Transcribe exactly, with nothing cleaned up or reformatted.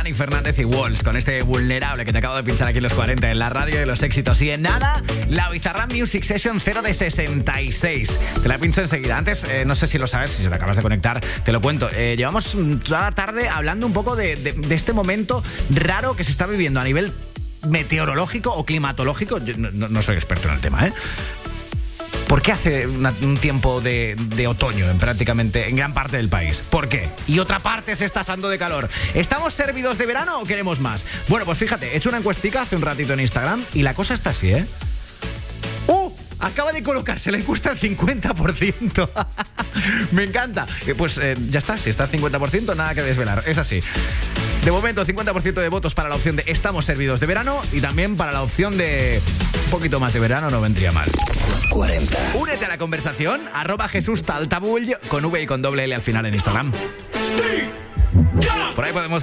Dani Fernández y Walls con este Vulnerable que te acabo de pinchar aquí en los cuarenta en la radio de los éxitos. Y en nada, la Bizarrap Music Session cero de sesenta y seis. Te la pincho enseguida. Antes, eh, no sé si lo sabes, si te acabas de conectar, te lo cuento. Eh, llevamos toda la tarde hablando un poco de, de, de este momento raro que se está viviendo a nivel meteorológico o climatológico. Yo no, no soy experto en el tema, ¿eh? ¿Por qué hace una, un tiempo de, de otoño en prácticamente en gran parte del país? ¿Por qué? Y otra parte se está asando de calor. ¿Estamos servidos de verano o queremos más? Bueno, pues fíjate, he hecho una encuestica hace un ratito en Instagram y la cosa está así, ¿eh? ¡Uh! Acaba de colocarse la encuesta al cincuenta por ciento. Me encanta. Eh, pues eh, ya está, si está al cincuenta por ciento, nada que desvelar. Es así. De momento, cincuenta por ciento de votos para la opción de estamos servidos de verano y también para la opción de un poquito más de verano no vendría mal. cuarenta. Únete a la conversación, arroba Jesús Taltabull con V y con doble L al final en Instagram. Por ahí podemos